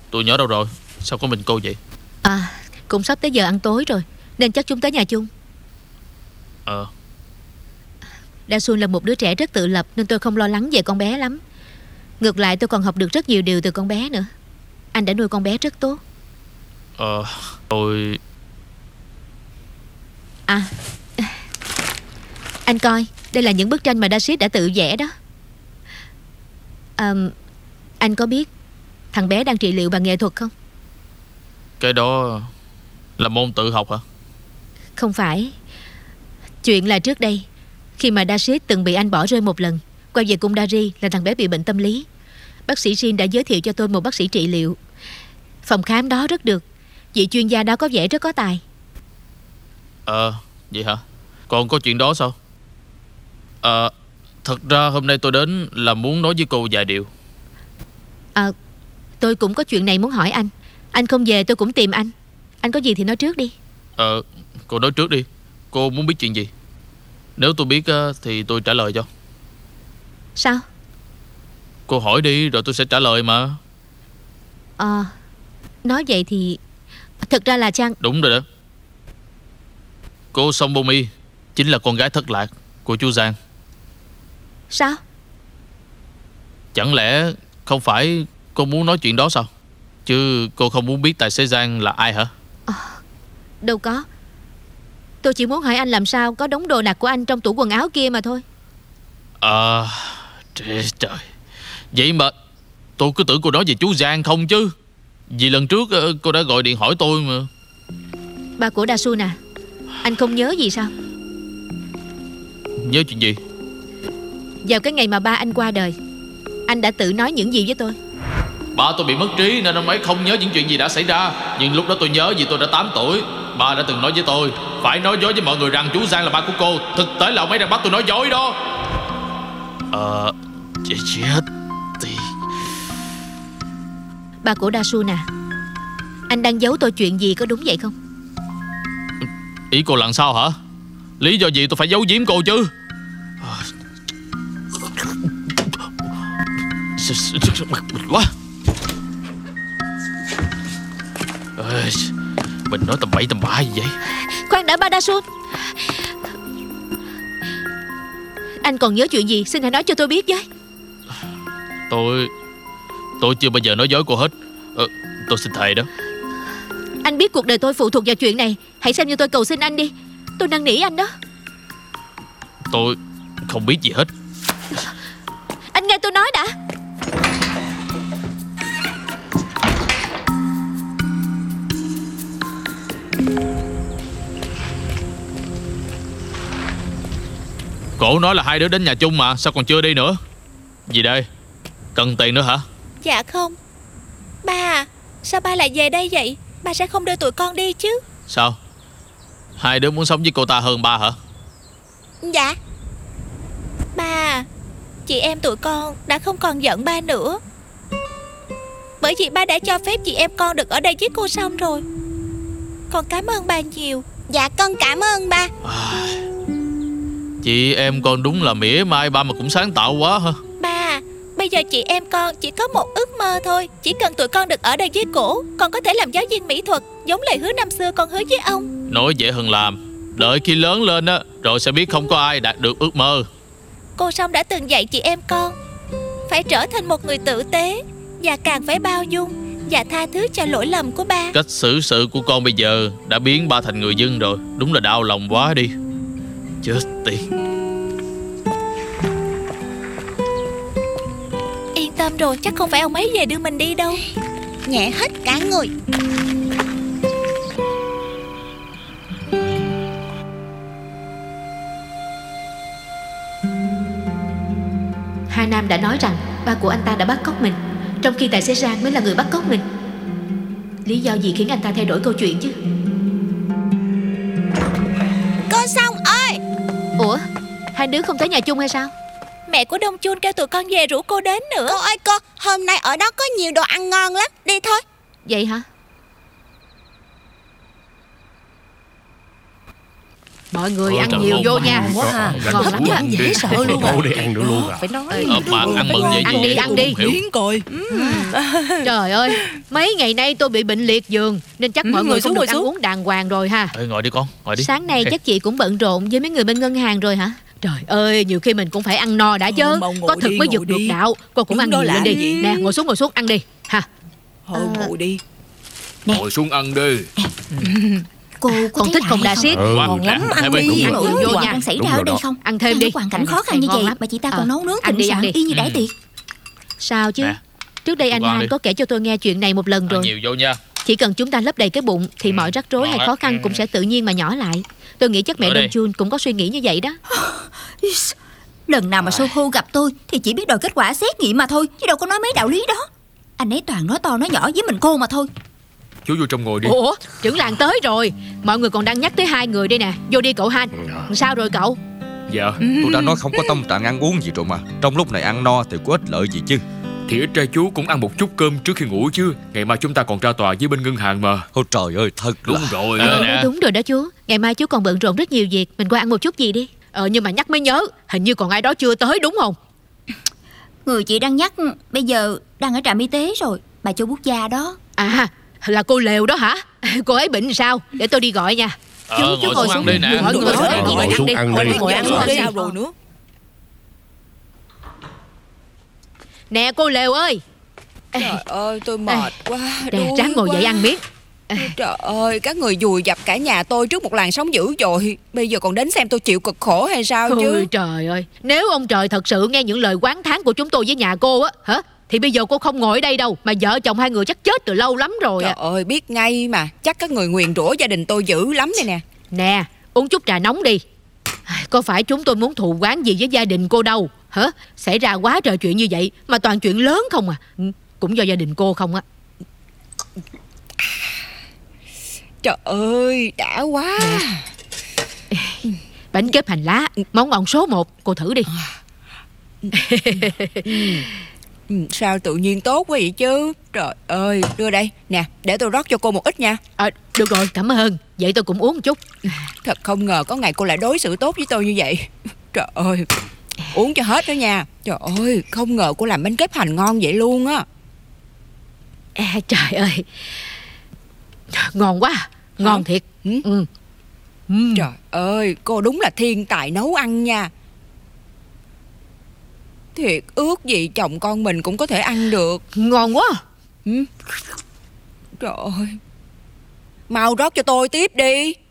Tụi nhỏ đâu rồi? Sao có mình cô vậy? À, cũng sắp tới giờ ăn tối rồi, nên chắc chúng tới nhà chung. Đa Xuân là một đứa trẻ rất tự lập, nên tôi không lo lắng về con bé lắm. Ngược lại tôi còn học được rất nhiều điều từ con bé nữa. Anh đã nuôi con bé rất tốt. Tôi... À, anh coi, đây là những bức tranh mà Dasit đã tự vẽ đó. Anh có biết thằng bé đang trị liệu bằng nghệ thuật không? Cái đó là môn tự học hả? Không phải. Chuyện là trước đây, khi mà Dasit từng bị anh bỏ rơi một lần, quay về cung Dari là thằng bé bị bệnh tâm lý. Bác sĩ Shin đã giới thiệu cho tôi một bác sĩ trị liệu. Phòng khám đó rất được, vị chuyên gia đó có vẻ rất có tài. Vậy hả? Còn có chuyện đó sao? Thật ra hôm nay tôi đến là muốn nói với cô vài điều. Tôi cũng có chuyện này muốn hỏi anh. Anh không về tôi cũng tìm anh. Anh có gì thì nói trước đi. Cô nói trước đi. Cô muốn biết chuyện gì? Nếu tôi biết thì tôi trả lời cho. Sao? Cô hỏi đi rồi tôi sẽ trả lời mà. Nói vậy thì thực ra là Trang... Đúng rồi đó. Cô Song Bomi chính là con gái thất lạc của chú Giang. Sao? Chẳng lẽ không phải cô muốn nói chuyện đó sao? Chứ cô không muốn biết tài xế Giang là ai hả? Đâu có. Tôi chỉ muốn hỏi anh làm sao có đống đồ đạc của anh trong tủ quần áo kia mà thôi. Trời. Vậy mà tôi cứ tưởng cô nói về chú Giang không chứ. Vì lần trước cô đã gọi điện hỏi tôi mà. Ba của Đa Xuân à, anh không nhớ gì sao? Nhớ chuyện gì? Vào cái ngày mà ba anh qua đời, anh đã tự nói những gì với tôi? Ba tôi bị mất trí nên ông ấy không nhớ những chuyện gì đã xảy ra. Nhưng lúc đó tôi nhớ vì tôi đã 8 tuổi. Ba đã từng nói với tôi phải nói dối với mọi người rằng chú Giang là ba của cô. Thực tế là ông ấy đang bắt tôi nói dối đó. Chết thì... Ba của Đa Xuân à, anh đang giấu tôi chuyện gì, có đúng vậy không? Ý cô làm sao hả? Lý do gì tôi phải giấu giếm cô chứ? Quá. Mình nói tầm bậy tầm bạ gì vậy? Khoan đã ba Đa Xuân. Anh còn nhớ chuyện gì xin hãy nói cho tôi biết với. Tôi chưa bao giờ nói dối cô hết. Tôi xin thề đó. Anh biết cuộc đời tôi phụ thuộc vào chuyện này. Hãy xem như tôi cầu xin anh đi. Tôi năn nỉ anh đó. Tôi không biết gì hết. Anh nghe tôi nói đã. Cổ nói là hai đứa đến nhà chung mà, sao còn chưa đi nữa? Gì đây? Cần tiền nữa hả? Dạ không. Ba à, sao ba lại về đây vậy? Ba sẽ không đưa tụi con đi chứ? Sao? Hai đứa muốn sống với cô ta hơn ba hả? Dạ. Ba à, chị em tụi con đã không còn giận ba nữa. Bởi vì ba đã cho phép chị em con được ở đây với cô xong rồi. Con cảm ơn ba nhiều. Dạ con cảm ơn ba. Chị em con đúng là mỉa mai ba mà cũng sáng tạo quá hả? Ba, bây giờ chị em con chỉ có một ước mơ thôi. Chỉ cần tụi con được ở đây với cổ, con có thể làm giáo viên mỹ thuật, giống lời hứa năm xưa con hứa với ông. Nói dễ hơn làm. Đợi khi lớn lên á, rồi sẽ biết không có ai đạt được ước mơ. Cô Song đã từng dạy chị em con phải trở thành một người tử tế, và càng phải bao dung và tha thứ cho lỗi lầm của ba. Cách xử sự của con bây giờ đã biến ba thành người dân rồi. Đúng là đau lòng quá đi. Chết tiệt. Yên tâm rồi, chắc không phải ông ấy về đưa mình đi đâu. Nhẹ hết cả người. Hai Nam đã nói rằng ba của anh ta đã bắt cóc mình, trong khi tài xế Giang mới là người bắt cóc mình. Lý do gì khiến anh ta thay đổi câu chuyện chứ? Cô Song ơi! Ủa, hai đứa không tới nhà chung hay sao? Mẹ của Đông Chun kêu tụi con về rủ cô đến nữa. Cô ơi cô, hôm nay ở đó có nhiều đồ ăn ngon lắm. Đi thôi. Vậy hả? Mọi người ăn nhiều vô nha. quá ha. Ngon lắm á. Dễ sợ luôn à. Đi ăn được luôn à. Phải nói Mà ăn mừng vậy Ăn đi, ăn đi. Miếng coi. Trời ơi, mấy ngày nay tôi bị bệnh liệt giường, nên chắc mọi người ngồi không xuống, được ngồi ăn xuống. uống đàng hoàng rồi ha. Ngồi đi con, ngồi đi. Sáng nay chắc chị cũng bận rộn với mấy người bên ngân hàng rồi hả? Trời ơi, nhiều khi mình cũng phải ăn no đã chứ. Mau ngồi Có thực đi, mới ngồi giật được đi. đạo. Cô cũng Đứng ăn đó nhiều lên làm đi. gì? Nè, ngồi xuống ăn đi. Ha. Thôi ngồi đi. Ngồi xuống ăn đi. Cô Còn thích không đa siết? Ngon lắm, Hai ăn bên đi. cũng được. Chuyện Vô gì nha. đang xảy Đúng ra ở rồi đây đó. không? Ăn thêm Trong đi. cái hoàn cảnh khó khăn như Ngon vậy lắm. mà chị ta còn nấu nướng Ăn thịnh đi, ăn soạn đi. y như đãi tiệc. Sao chứ? Nè. Trước đây anh Ngon Han đi. có kể cho tôi nghe chuyện này một lần Ăn rồi. nhiều vô nha. Chỉ cần chúng ta lấp đầy cái bụng thì mọi rắc rối hay ngon khó á. khăn cũng sẽ tự nhiên mà nhỏ lại. Tôi nghĩ chắc mẹ Nữa đi. Đông Chun cũng có suy nghĩ như vậy đó. Lần nào mà Soho gặp tôi thì chỉ biết đòi kết quả xét nghiệm mà thôi, chứ đâu có nói mấy đạo lý đó. Anh ấy toàn nói to nói nhỏ với mình cô mà thôi. Chú vô trong ngồi đi. Ủa, trưởng làng tới rồi. Mọi người còn đang nhắc tới hai người đây nè. Vô đi cậu Han. Sao rồi cậu? Dạ. Tôi đã nói không có tâm trạng ăn uống gì rồi mà. Trong lúc này ăn no thì có ích lợi gì chứ. Thì ít ra chú cũng ăn một chút cơm trước khi ngủ chứ. Ngày mai chúng ta còn ra tòa với bên ngân hàng mà. Ôi trời ơi, thật Đúng là... rồi. Nè. Đúng rồi đó chú. Ngày mai chú còn bận rộn rất nhiều việc. Mình qua ăn một chút gì đi. Nhưng mà nhắc mới nhớ, hình như còn ai đó chưa tới đúng không? Người chị đang nhắc bây giờ đang ở trạm y tế rồi. Bà Châu Bút Gia đó. À, là cô Lều đó hả? Cô ấy bệnh sao? Để tôi đi gọi nha. Chú Ngồi xuống ăn đi nè. Mọi người ngồi xuống Ngồi ăn đi. ăn Ngồi đi. đi, ngồi ăn xuống Rồi đi. sao rồi nữa? Nè cô Lều ơi. Trời ơi tôi mệt quá. Nè, đuối ráng ngồi quá. dậy ăn miếng. Trời ơi các người dùi dập cả nhà tôi trước một làn sóng dữ dội. Bây giờ còn đến xem tôi chịu cực khổ hay sao chứ. Ôi trời ơi. Nếu ông trời thật sự nghe những lời oán thán của chúng tôi với nhà cô á, hả? Thì bây giờ cô không ngồi ở đây đâu. Mà vợ chồng hai người chắc chết từ lâu lắm rồi Trời à. ơi biết ngay mà. Chắc các người nguyền rủa gia đình tôi dữ lắm đây nè. Nè, uống chút trà nóng đi. Có phải chúng tôi muốn thù oán gì với gia đình cô đâu, hả? Xảy ra quá trời chuyện như vậy mà toàn chuyện lớn không à. Cũng do gia đình cô không á. Trời ơi đã quá. Bánh kếp hành lá, món ngon số 1. Cô thử đi. Sao tự nhiên tốt quá vậy chứ. Trời ơi đưa đây. Nè để tôi rót cho cô một ít nha. Được rồi, cảm ơn. Vậy tôi cũng uống một chút. Thật không ngờ có ngày cô lại đối xử tốt với tôi như vậy. Trời ơi uống cho hết đó nha. Trời ơi không ngờ cô làm bánh kếp hành ngon vậy luôn á. Trời ơi, ngon quá. Ngon thiệt. Trời ơi cô đúng là thiên tài nấu ăn nha. Thiệt ước gì chồng con mình cũng có thể ăn được. Ngon quá. Trời ơi mau rót cho tôi tiếp đi.